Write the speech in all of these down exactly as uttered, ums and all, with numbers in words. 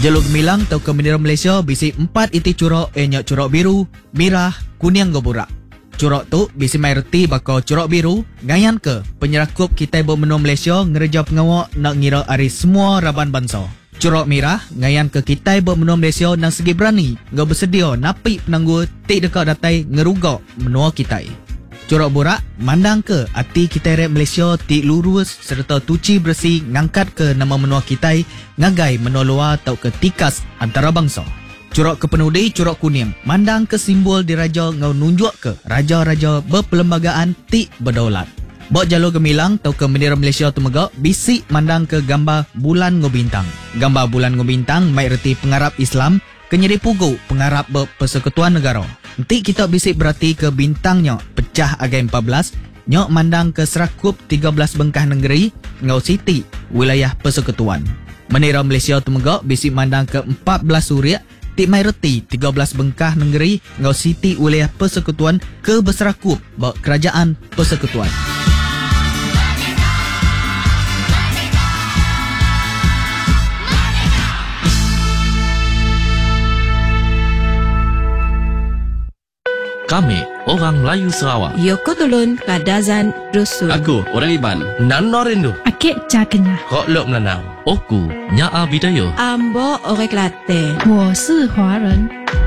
Jalur gemilang tau ke bendera Malaysia bisi empat iti curok enyak curok biru, merah, kuning goburak. Curok tu bisi mai reti bakal curok biru ngayan ke penyerakup kita bermenua Malaysia ngerja pengawak nak ngira ari semua raban bangsa. Curok merah ngayan ke kita bermenua Malaysia nang segi berani ngau bersedia napi penangguh tik dekat datai ngerugak menua kita. Curok burak mandang ke ati kita rek Malaysia tik lurus serta tuci bersih ngangkat ke nama menua kita ngagai menua luar tau ke tikas antara bangsa. Curok kepenudi curok kuning mandang ke simbol diraja ngau nunjuk ke raja-raja berperlembagaan tik berdaulat. Bok jalur gemilang tau ke bendera Malaysia tu megak bisik mandang ke gambar bulan ngobintang. Gambar bulan ngobintang mai reti pengarap Islam kenyeri pugu pengarap berpersekutuan negara. Nanti kita bisik berarti ke bintangnya pecah agai empat belas nyok mandang ke serakup tiga belas bengkah negeri ngau siti wilayah persekutuan. Bendera Malaysia tu megak bisik mandang ke empat belas suria tik mai reti tiga belas bengkah negeri ngau siti wilayah persekutuan ke berserakup bak kerajaan persekutuan. Kami, orang Melayu Sarawak. Yoko Tulun, Kadazan, Rusun. Aku, orang Iban. Nano Rindu. Akik Cakenya. Kok Lok Melanau. Oku, Nyaa Bidayo. Ambo, Orang Kelate. 我是华人。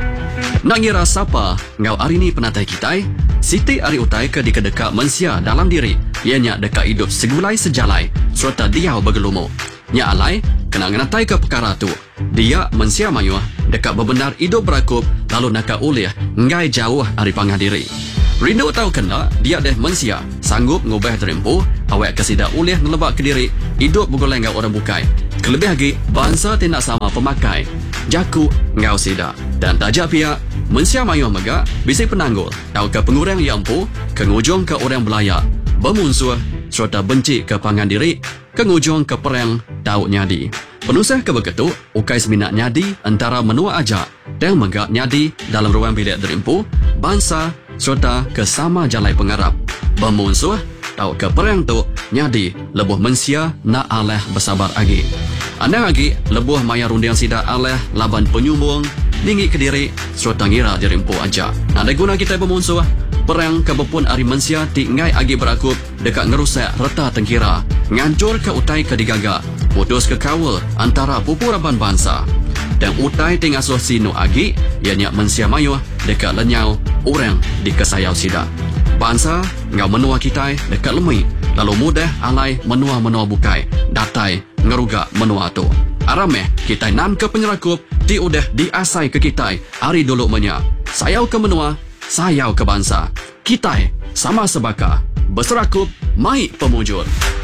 Nak ngira siapa ngau hari ni penatai kita? Siti ari utai ke dikedekat mensia dalam diri. Ianya dekat hidup segulai sejalai serta dia bergelumu. Nya alai kena ngenatai ke perkara tu. Dia mensia mayuh dekat berbenar hidup berakup lalu nakak ulih ngai jauh dari pangah diri. Rindu tahu kena dia deh mensia sanggup ngubah terempuh awak kesida ulih ngelebak ke diri hidup bergoleng ngau orang bukai. Kelebih lagi bangsa tidak sama pemakai. Jaku ngau sida dan tajak pihak mensia mayuh megak bisi penanggul tahu ke pengurang yang empu kengujung ke orang belayak bermusuh serta benci ke pangan diri kengujung ke perang tahu nyadi. Penusah ke begitu, ukai seminat nyadi antara menua ajak dan megak nyadi dalam ruang bilik derimpu, bangsa serta kesama jalai pengarap. Bermusuh, tahu ke perang tu nyadi lebuh mensia nak aleh bersabar lagi. Anda lagi lebuh maya rundian sida aleh laban penyumbung, tinggi ke diri serta ngira derimpu ajak. Ada guna kita bermusuh, perang kebepun ari mensia tingai agi berakup dekat ngerusak reta tengkira, ngancur ke utai ke digaga. Putus ke kawal antara pupuraban bangsa. Dan utai ting asuh sinu agi, ianya mensia mayuh dekat lenyau orang di kesayau sida. Bangsa ngau menua kita dekat lemui, lalu mudah alai menua-menua bukai, datai ngeruga menua tu. Arameh kita nan ke penyerakup, di udah diasai ke kita, hari dulu menya. Sayau ke menua, sayau ke bangsa. Kita sama sebaka, berserakup, mai pemujur.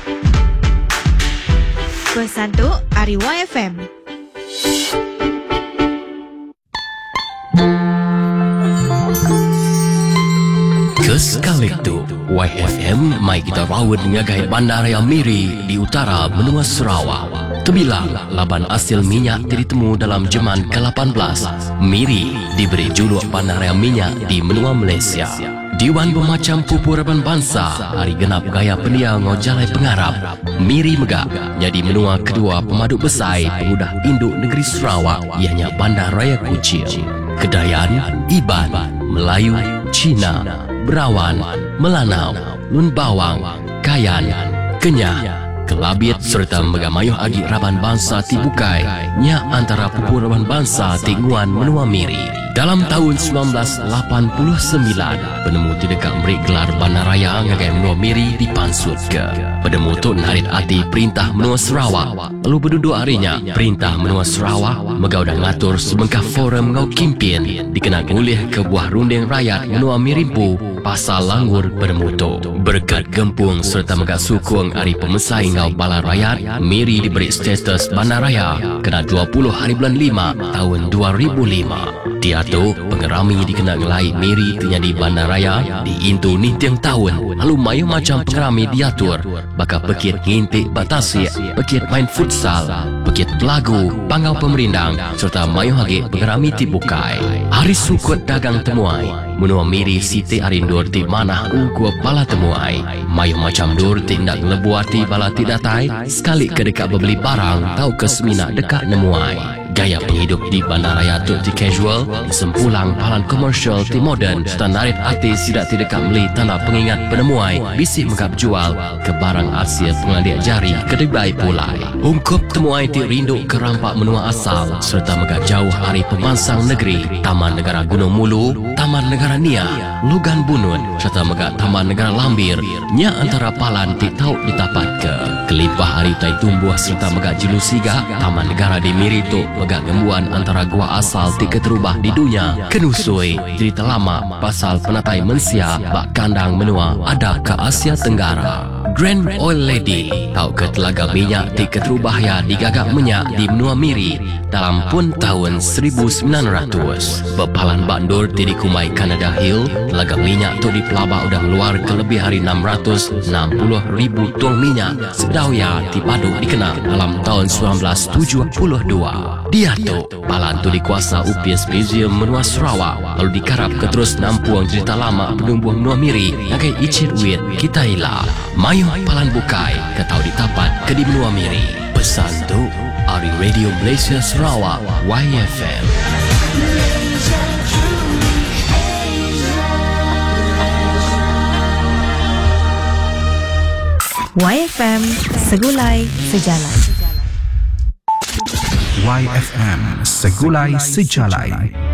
Bersatu Ariwa F M. Kesekalik tu Y F M mai kita rawat ngagai Bandaraya Miri di utara benua Sarawak. Terbilang laban hasil minyak ditemu dalam zaman ke lapan belas. Miri diberi juluk Bandaraya Minyak di benua Malaysia. Diwan bermacam pupuraban bangsa hari genap gaya pendia ngojalai pengarap. Miri megak jadi menua kedua pemaduk besar pengudah induk negeri Sarawak ianya Bandaraya Kuching. Kedayan, Iban, Melayu, Cina, Berawan, Melanau, Nun Bawang, Kayan, Kenyah, Kelabit serta megamayuh agi raban bangsa Tibukai nya antara pupuraban bangsa Tinguan menua Miri. Dalam tahun sembilan belas lapan puluh sembilan, penemu tidak memberi gelar Bandaraya ngagai menua Miri dipansut ke. Penemu tu narit hati perintah menua Sarawak. Lalu berduduk harinya, perintah menua Sarawak megau dah ngatur sebengkah forum ngau kimpin dikenal oleh ke buah runding rakyat menua Mirimpu pasal langgur penemu tu. Berkat gempung serta megak sukung hari pemesai ngau bala rakyat, Miri diberi status Bandaraya kena dua puluh hari bulan lima tahun dua ribu lima. Dia tu pengerami dikenal ngelai Miri terjadi Bandaraya di Intu nintiang tahun. Lalu mayu macam pengerami diatur bakal pekit ngintik batasi, pekit main futsal, pekit pelagu, pangau pemerindang serta mayu lagi pengerami tibukai. Hari sukut dagang temuai menua Miri Siti Arindur di mana unggu bala temuai. Mayu macam dur tindak lebuati bala tidatai sekali ke dekat beli barang tau ke semina dekat nemuai. Gaya penghidup di bandaraya tu ti casual, sempulang palan komersial ti modern, standarit artis tidak tidak meli tanah pengingat penemuai, bisik mengap jual ke barang Asia pengadik jari kedai pulai. Ungkup temuai ti rindu ke rampak menua asal serta megak jauh hari pemansang negeri, Taman Negara Gunung Mulu, Taman Negara Nia, Lugan Bunun serta megak Taman Negara Lambir, nya antara palan ti tau ditapat ke. Kelipah hari tai tumbuh serta megak Jilusiga, Taman Negara di Miri tu megak gembuan antara gua asal ti keterubah di dunia. Kenusui cerita lama pasal penatai mensia bak kandang menua ada ke Asia Tenggara. Grand Oil Lady tau ke telaga minyak ti keterubah ya digagak minyak di menua Miri dalam pun tahun seribu sembilan ratus. Bepalan bandur ti di Kumai Canada Hill, telaga minyak tu di pelabak udah luar ke lebih hari enam ratus enam puluh ribu tuang minyak sedau ya ti padu dikenal dalam tahun sembilan belas tujuh puluh dua. Dia tu palan tu dikuasa U P S Museum menua Sarawak lalu dikarap ke terus nampuang cerita lama penumbuh menua Miri nagai icit wit kita ila mayu palan bukai ke tau ditapat ke di menua Miri. Pesan tu Ari Radio Malaysia Sarawak Y F M. Y F M, segulai sejalan. Y F M, segulai sejalan.